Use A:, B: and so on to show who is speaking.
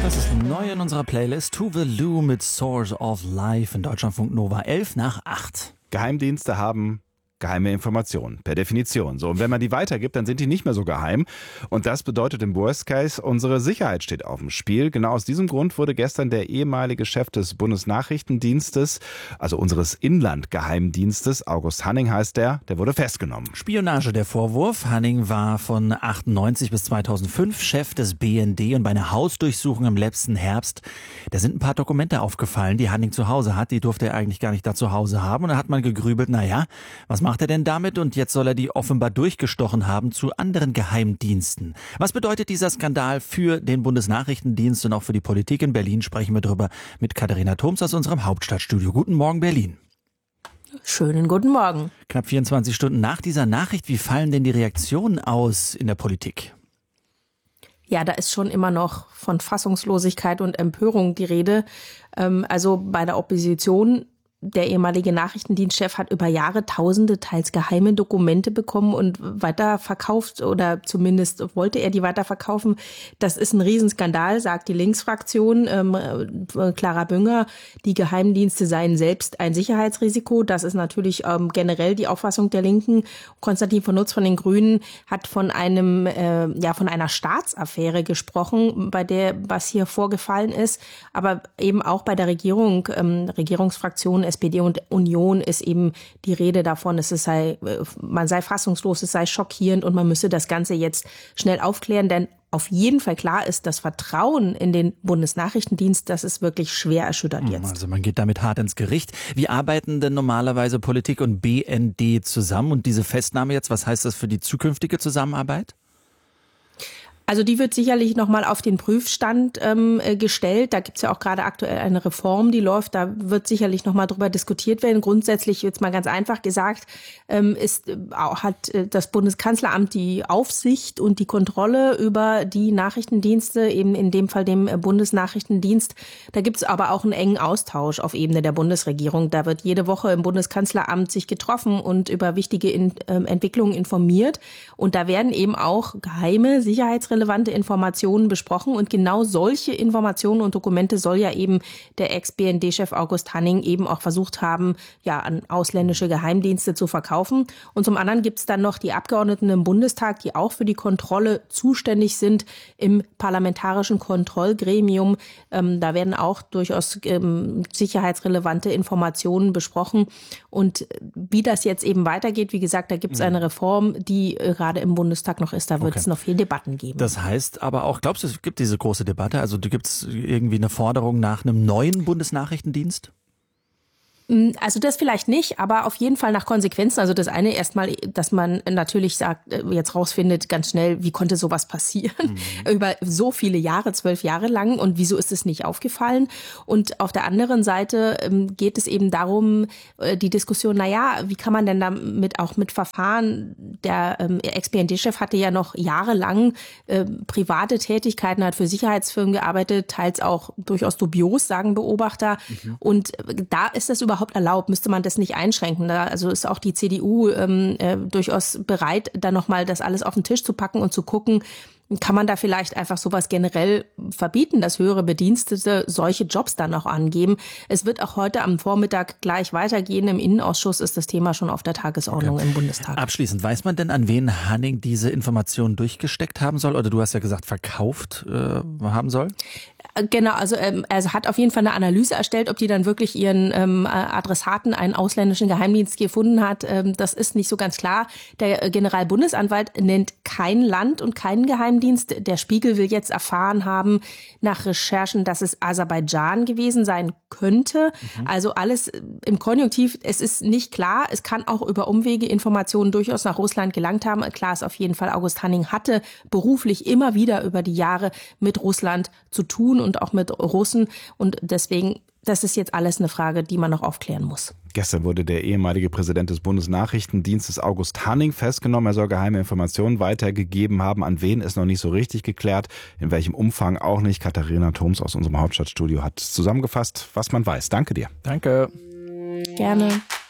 A: Das ist neu in unserer Playlist. Tuve Lu mit Source of Life in Deutschlandfunk Nova 11:08.
B: Geheimdienste haben geheime Informationen, per Definition. So, und wenn man die weitergibt, dann sind die nicht mehr so geheim. Und das bedeutet im Worst Case, unsere Sicherheit steht auf dem Spiel. Genau aus diesem Grund wurde gestern der ehemalige Chef des Bundesnachrichtendienstes, also unseres Inlandgeheimdienstes, August Hanning heißt der wurde festgenommen.
A: Spionage der Vorwurf. Hanning war von 98 bis 2005 Chef des BND und bei einer Hausdurchsuchung im letzten Herbst, da sind ein paar Dokumente aufgefallen, die Hanning zu Hause hat. Die durfte er eigentlich gar nicht da zu Hause haben. Und da hat man gegrübelt, naja, was macht er denn damit? Und jetzt soll er die offenbar durchgestochen haben zu anderen Geheimdiensten. Was bedeutet dieser Skandal für den Bundesnachrichtendienst und auch für die Politik in Berlin? Sprechen wir drüber mit Katharina Thoms aus unserem Hauptstadtstudio. Guten Morgen, Berlin.
C: Schönen guten Morgen.
A: Knapp 24 Stunden nach dieser Nachricht, wie fallen denn die Reaktionen aus in der Politik?
C: Ja, da ist schon immer noch von Fassungslosigkeit und Empörung die Rede. Also bei der Opposition. Der ehemalige Nachrichtendienstchef hat über Jahre Tausende teils geheime Dokumente bekommen und weiterverkauft oder zumindest wollte er die weiterverkaufen. Das ist ein Riesenskandal, sagt die Linksfraktion. Clara Bünger, die Geheimdienste seien selbst ein Sicherheitsrisiko. Das ist natürlich generell die Auffassung der Linken. Konstantin von Notz von den Grünen hat von von einer Staatsaffäre gesprochen, bei der was hier vorgefallen ist. Aber eben auch bei der Regierungsfraktion SPD und Union ist eben die Rede davon, man sei fassungslos, es sei schockierend und man müsse das Ganze jetzt schnell aufklären, denn auf jeden Fall klar ist, das Vertrauen in den Bundesnachrichtendienst, das ist wirklich schwer erschüttert jetzt.
A: Also man geht damit hart ins Gericht. Wie arbeiten denn normalerweise Politik und BND zusammen? Und diese Festnahme jetzt, was heißt das für die zukünftige Zusammenarbeit?
C: Also die wird sicherlich nochmal auf den Prüfstand gestellt. Da gibt's ja auch gerade aktuell eine Reform, die läuft. Da wird sicherlich nochmal drüber diskutiert werden. Grundsätzlich, jetzt mal ganz einfach gesagt, hat das Bundeskanzleramt die Aufsicht und die Kontrolle über die Nachrichtendienste, eben in dem Fall dem Bundesnachrichtendienst. Da gibt's aber auch einen engen Austausch auf Ebene der Bundesregierung. Da wird jede Woche im Bundeskanzleramt sich getroffen und über wichtige Entwicklungen informiert. Und da werden eben auch geheime sicherheitsrelevante Informationen besprochen und genau solche Informationen und Dokumente soll ja eben der Ex-BND-Chef August Hanning eben auch versucht haben, ja, an ausländische Geheimdienste zu verkaufen. Und zum anderen gibt es dann noch die Abgeordneten im Bundestag, die auch für die Kontrolle zuständig sind im parlamentarischen Kontrollgremium. Da werden auch durchaus sicherheitsrelevante Informationen besprochen. Und wie das jetzt eben weitergeht, wie gesagt, da gibt es eine Reform, die gerade im Bundestag noch ist. Da wird es noch viel Debatten geben.
A: Das heißt aber auch, glaubst du, es gibt diese große Debatte? Also gibt es irgendwie eine Forderung nach einem neuen Bundesnachrichtendienst?
C: Also das vielleicht nicht, aber auf jeden Fall nach Konsequenzen. Also das eine erstmal, dass man natürlich sagt, jetzt rausfindet ganz schnell, wie konnte sowas passieren? Über so viele Jahre, 12 Jahre lang und wieso ist es nicht aufgefallen? Und auf der anderen Seite geht es eben darum, die Diskussion, wie kann man denn damit auch mit Verfahren? Der Ex-BND-Chef hatte ja noch jahrelang private Tätigkeiten, hat für Sicherheitsfirmen gearbeitet, teils auch durchaus dubios, sagen Beobachter. Und da ist das überhaupt erlaubt? Müsste man das nicht einschränken? Also ist auch die CDU durchaus bereit, da nochmal das alles auf den Tisch zu packen und zu gucken, kann man da vielleicht einfach sowas generell verbieten, dass höhere Bedienstete solche Jobs dann auch angeben? Es wird auch heute am Vormittag gleich weitergehen. Im Innenausschuss ist das Thema schon auf der Tagesordnung im Bundestag.
A: Abschließend, weiß man denn, an wen Hanning diese Informationen durchgesteckt haben soll? Oder du hast ja gesagt, verkauft haben soll?
C: Genau, also er hat auf jeden Fall eine Analyse erstellt, ob die dann wirklich ihren Adressaten, einen ausländischen Geheimdienst gefunden hat. Das ist nicht so ganz klar. Der Generalbundesanwalt nennt kein Land und keinen Geheimdienst. Der Spiegel will jetzt erfahren haben nach Recherchen, dass es Aserbaidschan gewesen sein könnte. Also alles im Konjunktiv. Es ist nicht klar. Es kann auch über Umwege Informationen durchaus nach Russland gelangt haben. Klar ist auf jeden Fall, August Hanning hatte beruflich immer wieder über die Jahre mit Russland zu tun und auch mit Russen. Und deswegen, das ist jetzt alles eine Frage, die man noch aufklären muss.
B: Gestern wurde der ehemalige Präsident des Bundesnachrichtendienstes August Hanning festgenommen. Er soll geheime Informationen weitergegeben haben. An wen ist noch nicht so richtig geklärt. In welchem Umfang auch nicht. Katharina Thoms aus unserem Hauptstadtstudio hat zusammengefasst, was man weiß. Danke dir.
A: Danke.
C: Gerne.